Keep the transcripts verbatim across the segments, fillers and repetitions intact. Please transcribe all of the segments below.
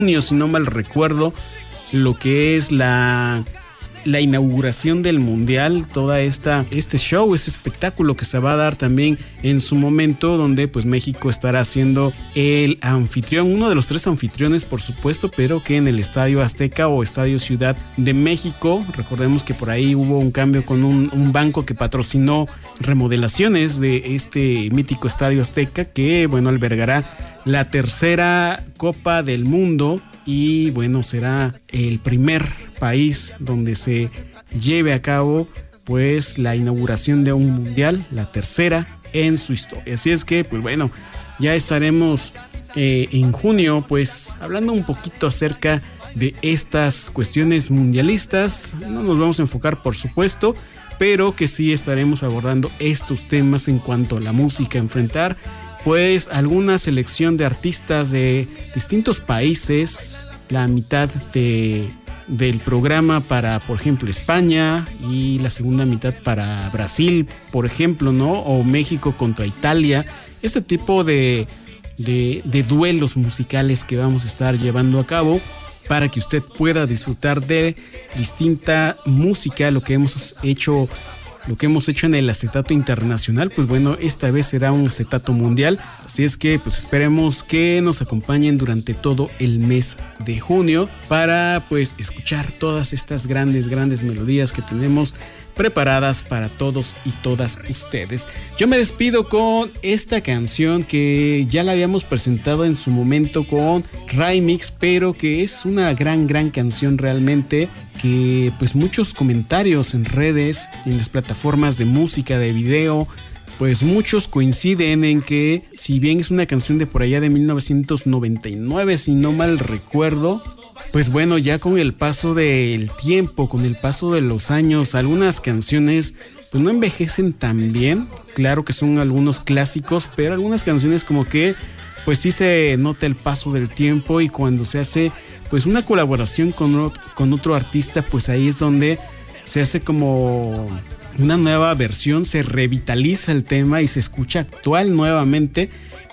si no mal recuerdo, lo que es la, la inauguración del Mundial, toda esta este show, este espectáculo que se va a dar también en su momento, donde pues México estará siendo el anfitrión, uno de los tres anfitriones por supuesto, pero que en el Estadio Azteca o Estadio Ciudad de México. Recordemos que por ahí hubo un cambio con un, un banco que patrocinó remodelaciones de este mítico Estadio Azteca, que bueno, albergará la tercera Copa del Mundo y bueno, será el primer país donde se lleve a cabo pues la inauguración de un mundial, la tercera en su historia. Así es que pues bueno, ya estaremos eh, en junio pues hablando un poquito acerca de estas cuestiones mundialistas. No nos vamos a enfocar por supuesto, pero que sí estaremos abordando estos temas en cuanto a la música, enfrentar pues alguna selección de artistas de distintos países, la mitad de, del programa para, por ejemplo, España y la segunda mitad para Brasil, por ejemplo, ¿no? O México contra Italia, este tipo de, de, de duelos musicales que vamos a estar llevando a cabo para que usted pueda disfrutar de distinta música, lo que hemos hecho Lo que hemos hecho en el acetato internacional, pues bueno, esta vez será un acetato mundial. Así es que pues esperemos que nos acompañen durante todo el mes de junio para pues escuchar todas estas grandes, grandes melodías que tenemos preparadas para todos y todas ustedes. Yo me despido con esta canción que ya la habíamos presentado en su momento con Remix, pero que es una gran, gran canción realmente, que pues muchos comentarios en redes, en las plataformas de música, de video, pues muchos coinciden en que si bien es una canción de por allá de mil novecientos noventa y nueve, si no mal recuerdo, pues bueno, ya con el paso del tiempo, con el paso de los años, algunas canciones pues no envejecen tan bien. Claro que son algunos clásicos, pero algunas canciones como que pues sí se nota el paso del tiempo, y cuando se hace pues una colaboración con otro, con otro artista, pues ahí es donde se hace como una nueva versión, se revitaliza el tema y se escucha actual nuevamente,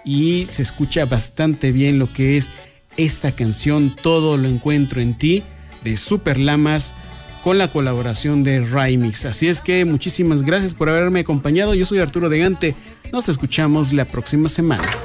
y se escucha bastante bien lo que es esta canción, Todo lo encuentro en ti, de Super Lamas, con la colaboración de Remix. Así es que muchísimas gracias por haberme acompañado. Yo soy Arturo de Gante. Nos escuchamos la próxima semana.